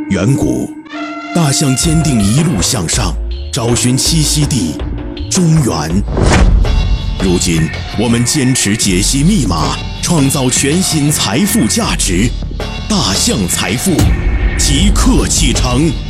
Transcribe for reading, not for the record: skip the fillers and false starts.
远古，大象坚定一路向上，找寻栖息地中原。如今，我们坚持解析密码，创造全新财富价值。大象财富即刻启程。